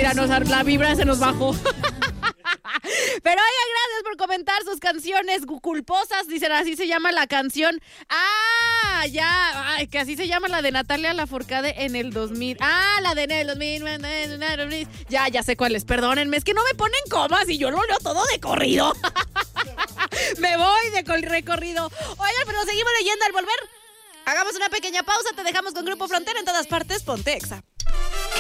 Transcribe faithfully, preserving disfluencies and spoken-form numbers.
mira, nos, la vibra se nos bajó. Pero oigan, gracias por comentar sus canciones culposas. Dicen, así se llama la canción. Ah, ya, ay, que así se llama la de Natalia Lafourcade en el dos mil. Ah, la de en el dos mil. Ya, ya sé cuál es. Perdónenme, es que no me ponen comas y yo lo leo todo de corrido. Me voy de recorrido. Oigan, pero seguimos leyendo al volver. Hagamos una pequeña pausa. Te dejamos con Grupo Frontera en todas partes. Ponte Exa.